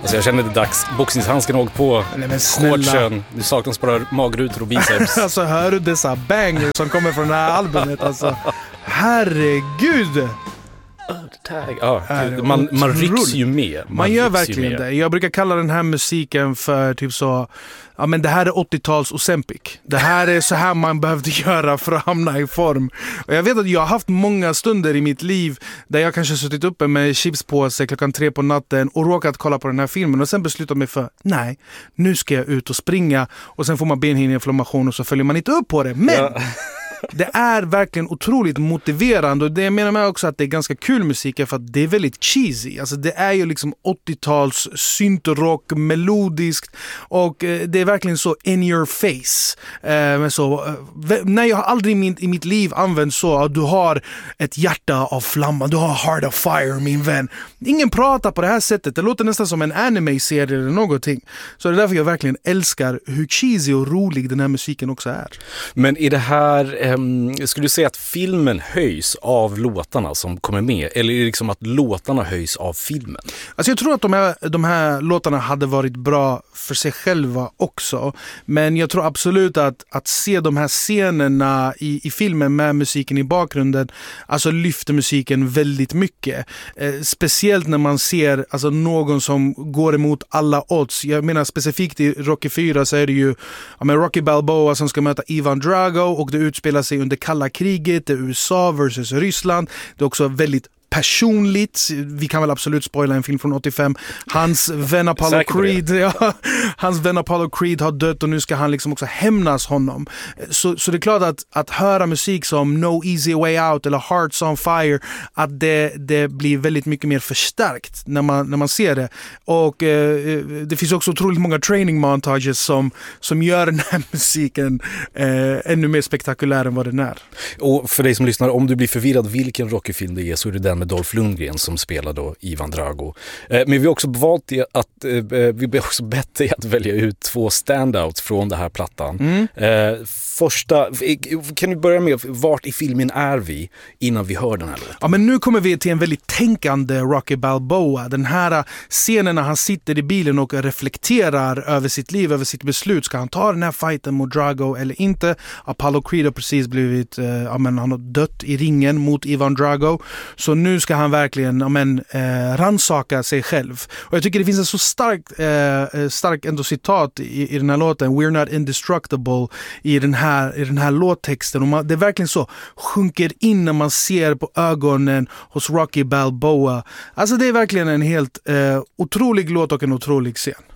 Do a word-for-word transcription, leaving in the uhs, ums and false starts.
Alltså jag känner det dags. Boxningshandsken åkt på. Nej, men snälla. Shortsen. Nu saknas bara magrutor och biceps. Alltså hör du dessa bangers som kommer från det här albumet? Alltså, herregud! Ja, man, man rycks ju med. Man, man gör verkligen det. Jag brukar kalla den här musiken för typ så, ja men det här är åttio-tals Ozempic. Det här är så här man behövde göra för att hamna i form. Och jag vet att jag har haft många stunder i mitt liv där jag kanske suttit uppe med chipspåse klockan tre på natten och råkat kolla på den här filmen och sen beslutat mig för, nej, nu ska jag ut och springa, och sen får man benhinneinflammation och så följer man inte upp på det. Men ja. Det är verkligen otroligt motiverande, och det jag menar med också att det är ganska kul musik för att det är väldigt cheesy. Alltså det är ju liksom åttio-tals syntrock, melodiskt, och eh, det är verkligen så in your face. Eh, men så, eh, nej, jag har aldrig i, min, i mitt liv använt så att du har ett hjärta av flamma, du har heart of fire, min vän. Ingen pratar på det här sättet. Det låter nästan som en anime-serie eller någonting. Så det är därför jag verkligen älskar hur cheesy och rolig den här musiken också är. Men är det här Um, skulle du säga att filmen höjs av låtarna som kommer med, eller är det liksom att låtarna höjs av filmen? Alltså jag tror att de här, de här låtarna hade varit bra för sig själva också, men jag tror absolut att, att se de här scenerna i, i filmen med musiken i bakgrunden, alltså lyfter musiken väldigt mycket. Eh, speciellt när man ser alltså, någon som går emot alla odds. Jag menar specifikt i Rocky fyra så är det ju ja, men Rocky Balboa som ska möta Ivan Drago, och det utspelar sig under kalla kriget, det är U S A versus Ryssland. Det är också väldigt personligt. Vi kan väl absolut spoila en film från åttiofem. Hans vän Apollo Creed, ja, hans vän Apollo Creed har dött, och nu ska han liksom också hämnas honom. Så, så det är klart att, att höra musik som No Easy Way Out eller Hearts on Fire, att det, det blir väldigt mycket mer förstärkt när man, när man ser det. Och eh, det finns också otroligt många training montages som, som gör den här musiken eh, ännu mer spektakulär än vad den är. Och för dig som lyssnar, om du blir förvirrad vilken Rocky-film det är, så är det den med Dolph Lundgren som spelar då Ivan Drago. Eh, men vi har också valt att eh, vi blir också bättre att välja ut två standouts från den här plattan. Mm. Eh, första, kan du börja med vart i filmen är vi innan vi hör den här låten? Ja, men nu kommer vi till en väldigt tänkande Rocky Balboa. Den här scenen när han sitter i bilen och reflekterar över sitt liv, över sitt beslut. Ska han ta den här fighten mot Drago eller inte? Apollo Creed har precis blivit, eh, ja, men han har dött i ringen mot Ivan Drago. Så nu ska han verkligen ja, men, eh, ransaka sig själv. Och jag tycker det finns en så stark, eh, stark ändå citat i, i den här låten, We're not indestructible, i den här, i den här låttexten. Och man, det är verkligen så sjunker in när man ser på ögonen hos Rocky Balboa. Alltså det är verkligen en helt eh, otrolig låt och en otrolig scen.